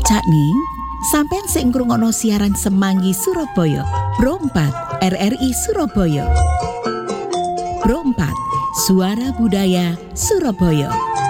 Cakning, sampeyan sing ngrungokno siaran Semanggi Surabaya, Pro 4 RRI Surabaya. Pro 4 Suara Budaya Surabaya.